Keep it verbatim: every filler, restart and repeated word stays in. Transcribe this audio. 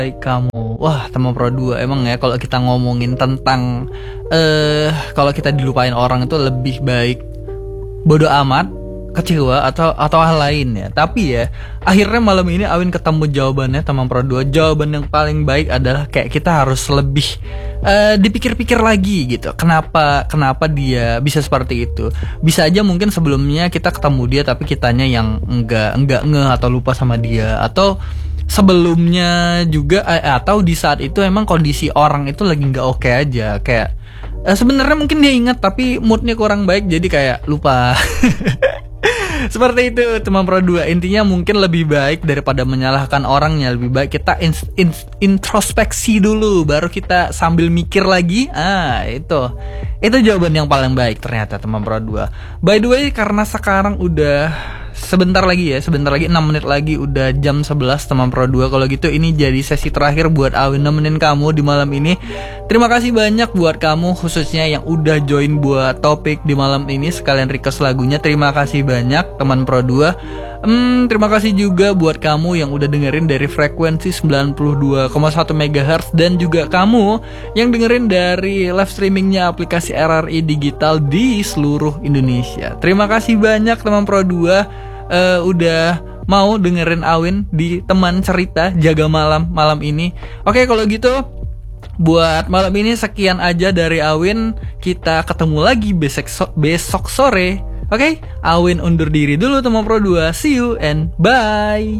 baik kamu. Wah, teman Pro dua emang ya kalau kita ngomongin tentang eh kalau kita dilupain orang itu lebih baik bodo amat, kecewa atau atau hal lain ya. Tapi ya, akhirnya malam ini Awin ketemu jawabannya teman Pro dua. Jawaban yang paling baik adalah kayak kita harus lebih uh, dipikir-pikir lagi gitu. Kenapa kenapa dia bisa seperti itu? Bisa aja mungkin sebelumnya kita ketemu dia tapi kitanya yang enggak enggak ngeh atau lupa sama dia, atau sebelumnya juga eh, atau di saat itu emang kondisi orang itu lagi nggak oke aja, kayak eh, sebenarnya mungkin dia ingat tapi moodnya kurang baik jadi kayak lupa. Seperti itu teman Pro dua. Intinya mungkin lebih baik daripada menyalahkan orangnya, lebih baik kita in, in, introspeksi dulu baru kita sambil mikir lagi. Ah itu itu jawaban yang paling baik ternyata teman Pro dua. By the way, karena sekarang udah sebentar lagi ya, sebentar lagi enam menit lagi udah jam sebelas teman Pro dua. Kalau gitu ini jadi sesi terakhir buat Awin nemenin kamu di malam ini. Terima kasih banyak buat kamu khususnya yang udah join buat topik di malam ini, sekalian request lagunya. Terima kasih banyak teman Pro dua. Hmm, terima kasih juga buat kamu yang udah dengerin dari frekuensi sembilan puluh dua koma satu megahertz, dan juga kamu yang dengerin dari live streamingnya aplikasi R R I Digital di seluruh Indonesia. Terima kasih banyak teman Pro dua uh, udah mau dengerin Awin di teman cerita jaga malam malam ini. Oke, kalau gitu buat malam ini sekian aja dari Awin. Kita ketemu lagi besok so- besok sore. Oke, okay? Awin undur diri dulu teman Pro dua. See you and bye.